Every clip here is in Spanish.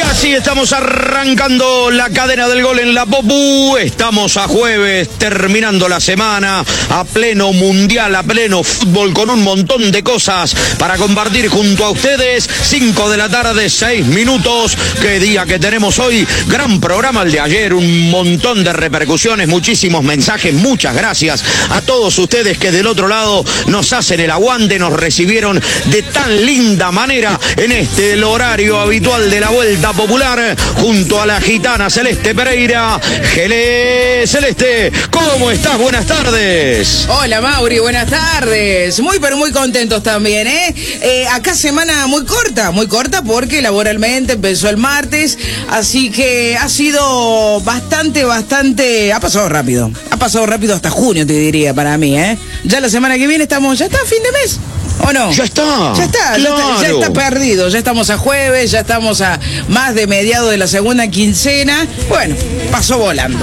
Ahora sí estamos arrancando la cadena del gol en la Popu. Estamos a jueves, terminando la semana, a pleno mundial, a pleno fútbol, con un montón de cosas para compartir junto a ustedes. 5 de la tarde, 6 minutos. Qué día que tenemos hoy. Gran programa el de ayer, un montón de repercusiones, muchísimos mensajes. Muchas gracias a todos ustedes que del otro lado nos hacen el aguante, nos recibieron de tan linda manera en el horario habitual de la Vuelta Popular, junto a la gitana Celeste Pereira. Gele Celeste, ¿cómo estás? Buenas tardes. Hola Mauri, buenas tardes. Muy pero muy contentos también, acá semana muy corta porque laboralmente empezó el martes, así que ha sido bastante, ha pasado rápido hasta junio, te diría, para mí, Ya la semana que viene ya está a fin de mes. ¿O no? Ya está, ya está perdido, ya estamos a jueves, ya estamos a más de mediados de la segunda quincena. Bueno, pasó volando.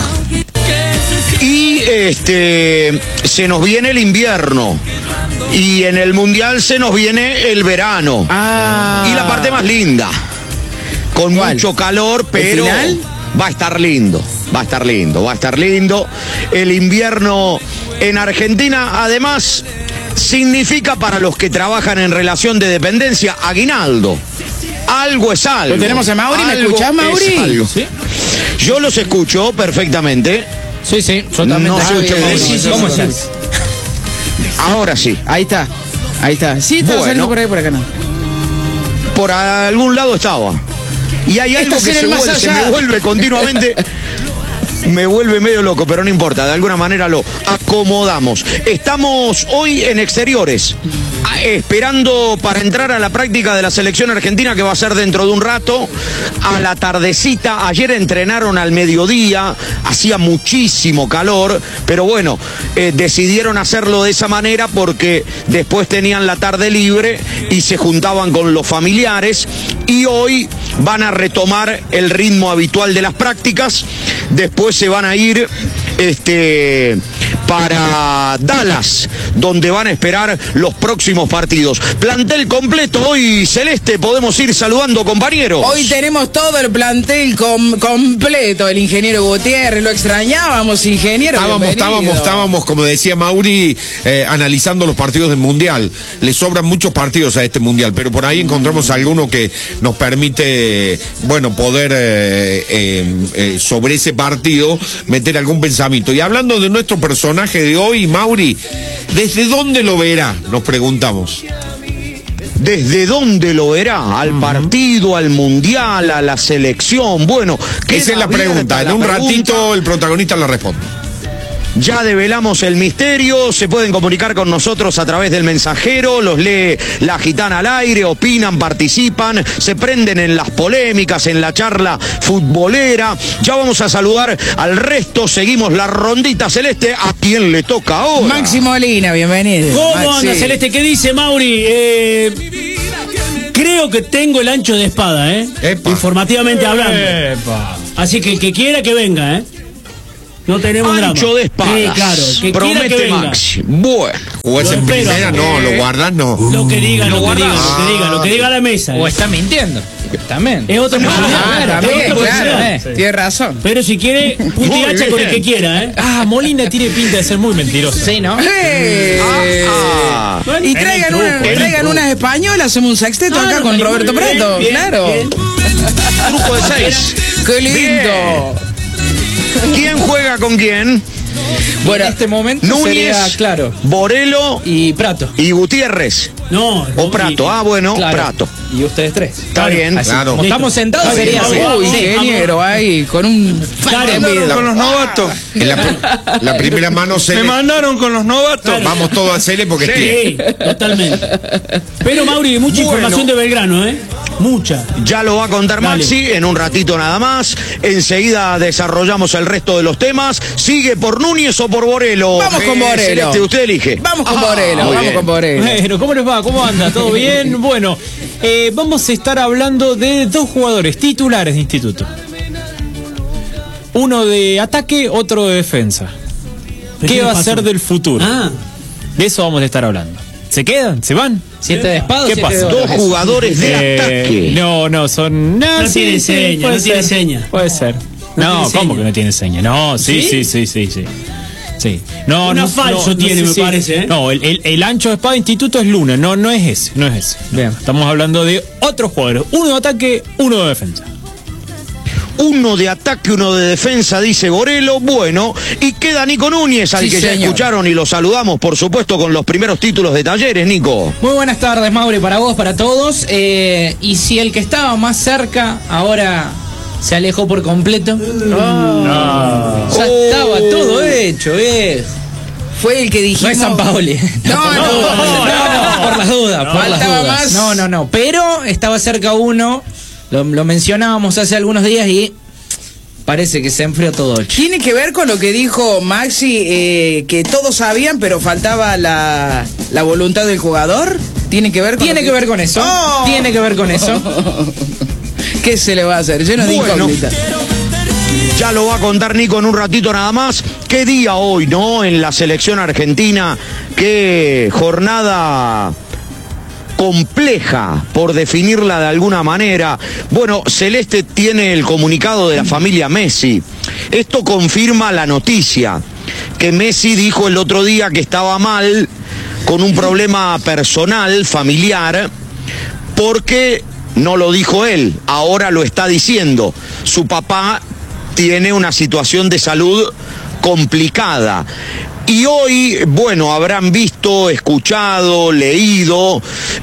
Y se nos viene el invierno. Y en el mundial se nos viene el verano. Y la parte más linda. Con mucho calor, pero va a estar lindo. Va a estar lindo. El invierno en Argentina, además, significa para los que trabajan en relación de dependencia aguinaldo. Algo es algo. ¿Lo tenemos a Mauri? ¿Me escuchás, Mauri? ¿Sí? Yo los escucho perfectamente. Sí, yo también. No se escucha Mauri. Sí, ¿cómo estás? Ahora sí. Ahí está. Sí, estaba saliendo por ahí, por acá no. Por algún lado estaba. Y hay algo que se me vuelve continuamente. Me vuelve medio loco, pero no importa, de alguna manera lo acomodamos. Estamos hoy en exteriores, esperando para entrar a la práctica de la selección argentina, que va a ser dentro de un rato, a la tardecita. Ayer entrenaron al mediodía, hacía muchísimo calor, pero bueno, decidieron hacerlo de esa manera porque después tenían la tarde libre y se juntaban con los familiares, y hoy van a retomar el ritmo habitual de las prácticas. Después se van a ir para Dallas, donde van a esperar los próximos partidos. Plantel completo hoy, Celeste, podemos ir saludando, compañeros. Hoy tenemos todo el plantel completo. El ingeniero Gutiérrez, lo extrañábamos, ingeniero. Estábamos, como decía Mauri, analizando los partidos del Mundial. Le sobran muchos partidos a este Mundial, pero por ahí encontramos alguno que nos permite, poder sobre ese partido meter algún pensamiento. Y hablando de nuestro personaje de hoy, Mauri, ¿desde dónde lo verá? Nos preguntamos. ¿Desde dónde lo verá? ¿Al partido, al mundial, a la selección? Bueno, esa es la pregunta. En un ratito el protagonista la responde. Ya develamos el misterio. Se pueden comunicar con nosotros a través del mensajero, los lee la gitana al aire, opinan, participan, se prenden en las polémicas, en la charla futbolera. Ya vamos a saludar al resto, seguimos la rondita, Celeste. ¿A quién le toca ahora? Maxi Molina, bienvenido. ¿Cómo anda, Celeste? ¿Qué dice Mauri? Creo que tengo el ancho de espada, informativamente hablando. Así que el que quiera que venga, No tenemos ancho drama. De espada. Sí, claro. Que promete Maxi. Bueno. ¿Jugás en primera? No, ¿lo guardás? No. Lo que diga la mesa. O está mintiendo. También. Es otra posibilidad. Claro. Tiene razón. Pero si quiere, putiacha con el que quiera, Molina tiene pinta de ser muy mentiroso. Sí, ¿no? Y traigan unas españolas, hacemos un sexteto acá con Roberto Prato. Claro. Grupo de 6. ¡Qué lindo! ¿Quién juega con quién? Bueno, en este momento Núñez, sería, claro, Borelo y Prato. Y Gutiérrez. O Prato. Claro. Prato. Y ustedes tres. Está bien. Así, claro. Como estamos sentados, sería así. Ingeniero ahí, con un... Con los novatos. La primera mano se me mandaron con los novatos. Claro. Vamos todos a hacerle porque sí, totalmente. Pero Mauri, mucha información de Belgrano, Mucha. Ya lo va a contar Maxi en un ratito nada más. Enseguida desarrollamos el resto de los temas. ¿Sigue por Núñez o por Borelo? Vamos con Borelo. Celeste, usted elige. Vamos con Borelo. Bueno, ¿cómo les va? ¿Cómo anda? ¿Todo bien? Bueno, vamos a estar hablando de dos jugadores titulares de Instituto. Uno de ataque, otro de defensa. ¿Qué va a ser del futuro? De eso vamos a estar hablando. ¿Se quedan? ¿Se van? 7 de espada. ¿Qué pasa? Dos jugadores de ataque. No, son... No tiene seña, no tiene seña. Puede ser. No, ¿cómo que no tiene seña? No, sí. Sí. No, Una falso tiene, me parece, ¿eh? No, el ancho de espada instituto es Luna, no es ese. Bien. Estamos hablando de otros jugadores. Uno de ataque, uno de defensa. Uno de ataque, uno de defensa, dice Gorelo. Bueno, y queda Nico Núñez, al que ya escucharon y lo saludamos, por supuesto, con los primeros títulos de Talleres, Nico. Muy buenas tardes, Mauri, para vos, para todos. Y si el que estaba más cerca ahora se alejó por completo. Ya estaba todo hecho, Fue el que dijimos. No es Sampaoli. No, por las dudas. Faltaba más. No. Pero estaba cerca uno. Lo mencionábamos hace algunos días y parece que se enfrió todo. Tiene que ver con lo que dijo Maxi, que todos sabían, pero faltaba la voluntad del jugador. Tiene que ver con eso. ¡Oh! Tiene que ver con eso. ¿Qué se le va a hacer? Lleno de incógnitas. Ya lo va a contar Nico en un ratito nada más. ¿Qué día hoy, no? En la selección argentina. Qué jornada compleja, por definirla de alguna manera. Bueno, Celeste tiene el comunicado de la familia Messi. Esto confirma la noticia que Messi dijo el otro día que estaba mal, con un problema personal, familiar, porque no lo dijo él, ahora lo está diciendo. Su papá tiene una situación de salud complicada. Y hoy, bueno, habrán visto, escuchado, leído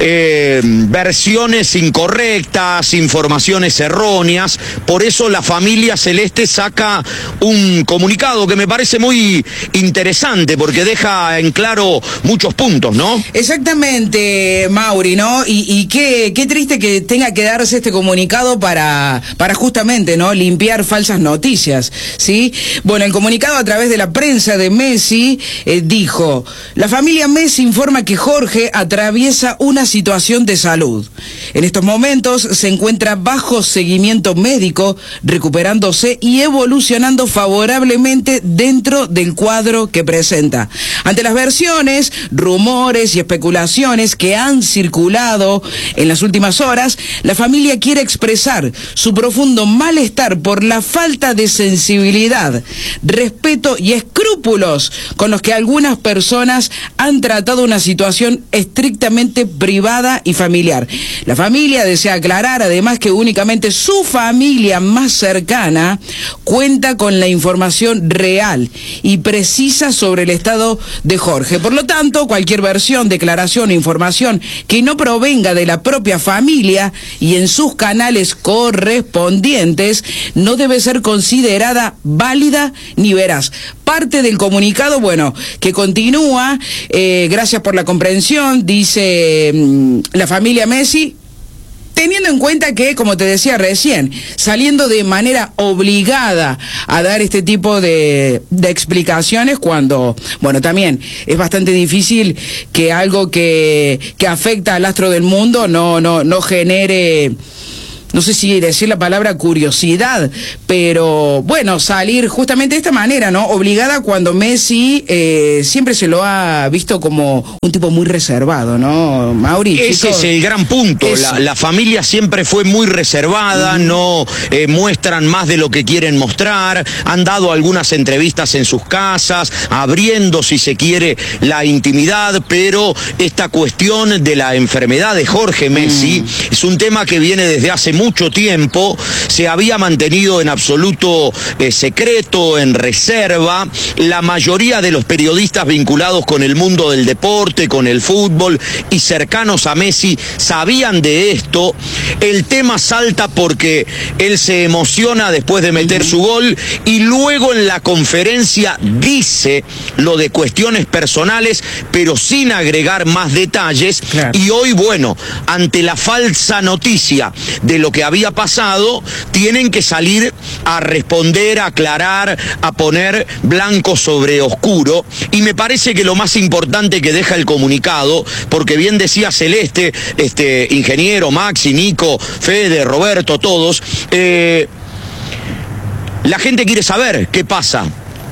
versiones incorrectas, informaciones erróneas. Por eso la familia Celeste saca un comunicado que me parece muy interesante, porque deja en claro muchos puntos, ¿no? Exactamente, Mauri, ¿no? Y qué triste que tenga que darse este comunicado para justamente, ¿no? Limpiar falsas noticias, ¿sí? Bueno, el comunicado a través de la prensa de Messi dijo: la familia Messi informa que Jorge atraviesa una situación de salud. En estos momentos se encuentra bajo seguimiento médico, recuperándose y evolucionando favorablemente dentro del cuadro que presenta. Ante las versiones, rumores y especulaciones que han circulado en las últimas horas, la familia quiere expresar su profundo malestar por la falta de sensibilidad, respeto y escrúpulos con los que algunas personas han tratado una situación estrictamente privada y familiar. La familia desea aclarar además que únicamente su familia más cercana cuenta con la información real y precisa sobre el estado de Jorge. Por lo tanto, cualquier versión, declaración o información que no provenga de la propia familia y en sus canales correspondientes no debe ser considerada válida ni veraz. Parte del comunicado, bueno, que continúa, gracias por la comprensión, dice la familia Messi, teniendo en cuenta que, como te decía recién, saliendo de manera obligada a dar este tipo de explicaciones cuando, bueno, también es bastante difícil que algo que afecta al astro del mundo no genere... No sé si decir la palabra curiosidad, pero bueno, salir justamente de esta manera, ¿no? Obligada, cuando Messi siempre se lo ha visto como un tipo muy reservado, ¿no, Mauri? Ese es el gran punto. La familia siempre fue muy reservada, no muestran más de lo que quieren mostrar, han dado algunas entrevistas en sus casas, abriendo, si se quiere, la intimidad, pero esta cuestión de la enfermedad de Jorge Messi es un tema que viene desde hace mucho tiempo, se había mantenido en absoluto secreto, en reserva. La mayoría de los periodistas vinculados con el mundo del deporte, con el fútbol y cercanos a Messi sabían de esto. El tema salta porque él se emociona después de meter su gol y luego en la conferencia dice lo de cuestiones personales, pero sin agregar más detalles. Claro. Y hoy, bueno, ante la falsa noticia de lo que había pasado, tienen que salir a responder, a aclarar, a poner blanco sobre oscuro. Y me parece que lo más importante que deja el comunicado, porque bien decía Celeste, ingeniero, Maxi, Nico, Fede, Roberto, todos, la gente quiere saber qué pasa.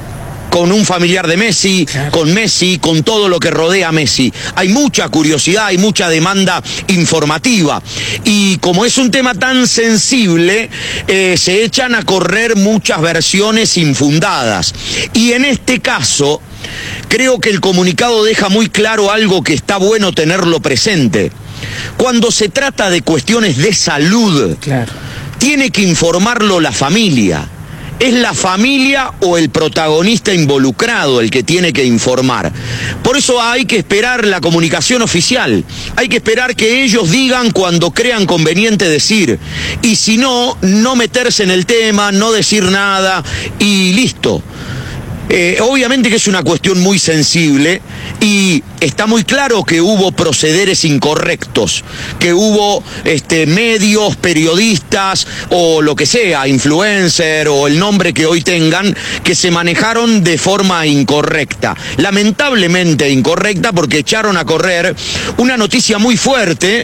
con un familiar de Messi, con todo lo que rodea a Messi. Hay mucha curiosidad, hay mucha demanda informativa. Y como es un tema tan sensible, se echan a correr muchas versiones infundadas. Y en este caso, creo que el comunicado deja muy claro algo que está bueno tenerlo presente. Cuando se trata de cuestiones de salud, tiene que informarlo la familia. Es la familia o el protagonista involucrado el que tiene que informar. Por eso hay que esperar la comunicación oficial. Hay que esperar que ellos digan cuando crean conveniente decir. Y si no, no meterse en el tema, no decir nada y listo. Obviamente que es una cuestión muy sensible y está muy claro que hubo procederes incorrectos, que hubo medios, periodistas o lo que sea, influencer o el nombre que hoy tengan, que se manejaron de forma incorrecta. Lamentablemente incorrecta porque echaron a correr una noticia muy fuerte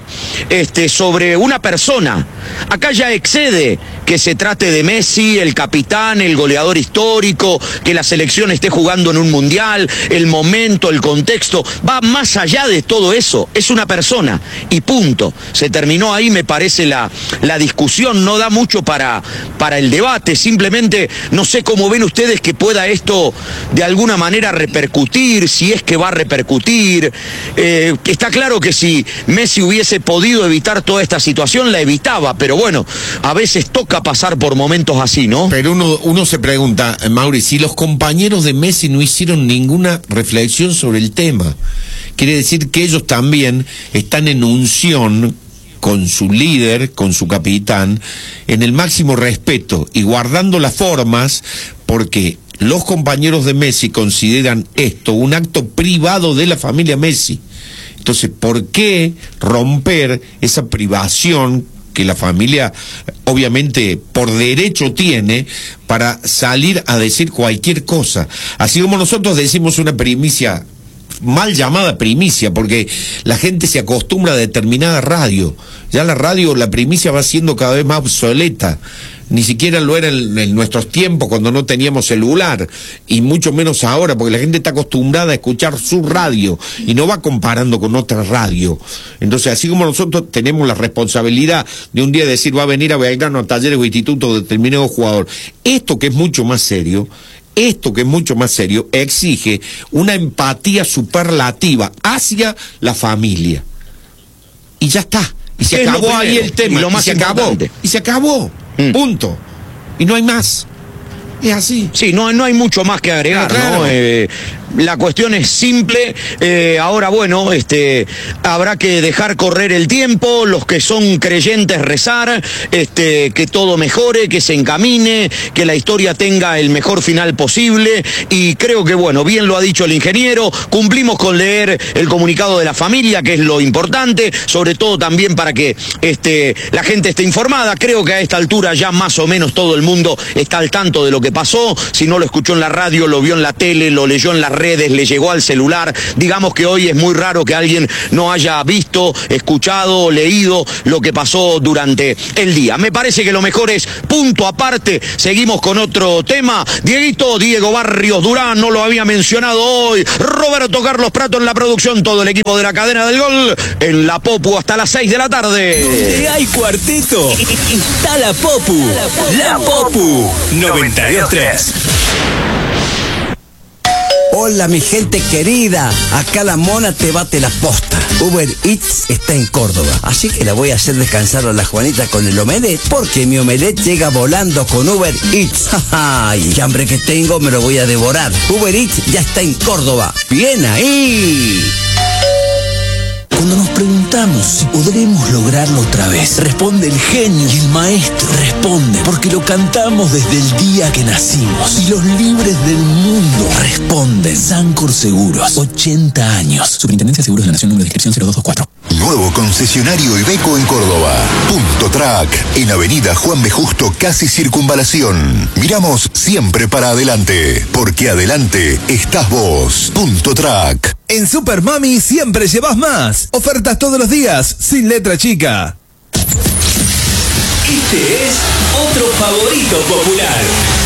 sobre una persona. Acá ya excede que se trate de Messi, el capitán, el goleador histórico, que la selección esté jugando en un mundial, el momento, el contexto, va más allá de todo eso, es una persona y punto. Se terminó ahí, me parece, la discusión, no da mucho para el debate, simplemente no sé cómo ven ustedes que pueda esto de alguna manera repercutir, si es que va a repercutir. Está claro que si Messi hubiese podido evitar toda esta situación, la evitaba, pero bueno, a veces toca pasar por momentos así, ¿no? Pero uno se pregunta, Mauri, si los compañeros de Messi no hicieron ninguna reflexión sobre el tema, quiere decir que ellos también están en unción con su líder, con su capitán, en el máximo respeto y guardando las formas, porque los compañeros de Messi consideran esto un acto privado de la familia Messi. Entonces, ¿por qué romper esa privación que la familia obviamente por derecho tiene para salir a decir cualquier cosa? Así como nosotros decimos una primicia, mal llamada primicia, porque la gente se acostumbra a determinada radio. Ya la radio, la primicia va siendo cada vez más obsoleta. Ni siquiera lo era en nuestros tiempos cuando no teníamos celular, y mucho menos ahora, porque la gente está acostumbrada a escuchar su radio y no va comparando con otra radio. Entonces, así como nosotros tenemos la responsabilidad de un día decir va a venir a Belgrano, a Talleres o Instituto de determinado jugador, esto que es mucho más serio, exige una empatía superlativa hacia la familia. Y ya está. Y se acabó ahí el tema. Y se acabó. Punto. Y no hay más. Es así. Sí, no hay mucho más que agregar, claro. ¿No? La cuestión es simple. Ahora, bueno, habrá que dejar correr el tiempo, los que son creyentes rezar, que todo mejore, que se encamine, que la historia tenga el mejor final posible. Y creo que, bueno, bien lo ha dicho el ingeniero, cumplimos con leer el comunicado de la familia, que es lo importante, sobre todo también para que la gente esté informada. Creo que a esta altura ya más o menos todo el mundo está al tanto de lo que pasó. Si no lo escuchó en la radio, lo vio en la tele, lo leyó en las redes, le llegó al celular. Digamos que hoy es muy raro que alguien no haya visto, escuchado, leído lo que pasó durante el día. Me parece que lo mejor es punto aparte. Seguimos con otro tema. Diego Barrios Durán, no lo había mencionado hoy. Roberto Carlos Prato en la producción, todo el equipo de la cadena del gol en la Popu hasta las 6 de la tarde. Donde hay cuarteto, está la Popu. La Popu 92.3. Hola mi gente querida, acá la mona te bate la posta. Uber Eats está en Córdoba, así que la voy a hacer descansar a la Juanita con el omelette, porque mi omelette llega volando con Uber Eats. ¡Ay, qué hambre que tengo, me lo voy a devorar! Uber Eats ya está en Córdoba. ¡Bien ahí! Cuando nos preguntamos si podremos lograrlo otra vez, responde el genio y el maestro. Responde porque lo cantamos desde el día que nacimos. Y los libres del mundo responden. Sancor Seguros, 80 años. Superintendencia de Seguros de la Nación, número de inscripción 0224. Nuevo concesionario Iveco en Córdoba. Punto Track, en Avenida Juan B. Justo, casi Circunvalación. Miramos siempre para adelante, porque adelante estás vos. Punto Track. En Super Mami siempre llevas más. Ofertas todos los días, sin letra chica. Este es otro favorito popular.